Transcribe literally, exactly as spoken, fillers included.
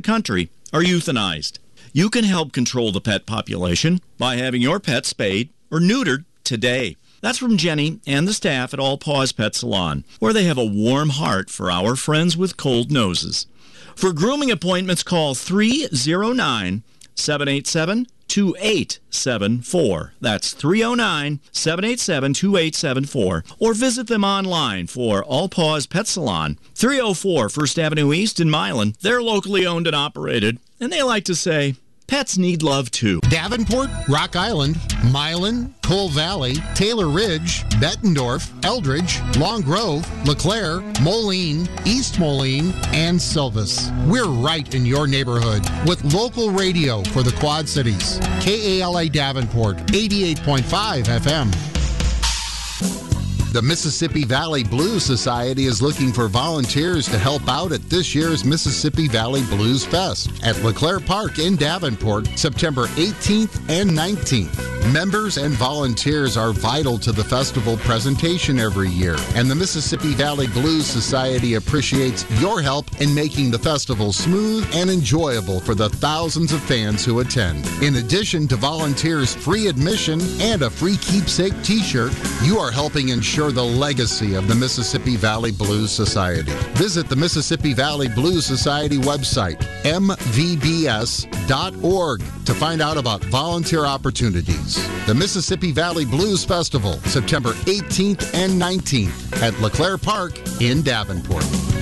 country are euthanized. You can help control the pet population by having your pet spayed or neutered today. That's from Jenny and the staff at All Paws Pet Salon, where they have a warm heart for our friends with cold noses. For grooming appointments, call three oh nine, seven eight seven, two eight seven four. That's three oh nine, seven eight seven, two eight seven four. Or visit them online for All Paws Pet Salon, three oh four First Avenue East in Milan. They're locally owned and operated, and they like to say, pets need love too. Davenport, Rock Island, Milan, Cole Valley, Taylor Ridge, Bettendorf, Eldridge, Long Grove, LeClaire, Moline, East Moline, and Silvis. We're right in your neighborhood with local radio for the Quad Cities. K A L A Davenport, eighty-eight point five F M. The Mississippi Valley Blues Society is looking for volunteers to help out at this year's Mississippi Valley Blues Fest at LeClaire Park in Davenport, September eighteenth and nineteenth. Members and volunteers are vital to the festival presentation every year, and the Mississippi Valley Blues Society appreciates your help in making the festival smooth and enjoyable for the thousands of fans who attend. In addition to volunteers' free admission and a free keepsake t-shirt, you are helping ensure the legacy of the Mississippi Valley Blues Society. Visit the Mississippi Valley Blues Society website, m v b s dot org, to find out about volunteer opportunities. The Mississippi Valley Blues Festival, September eighteenth and nineteenth at LeClaire Park in Davenport.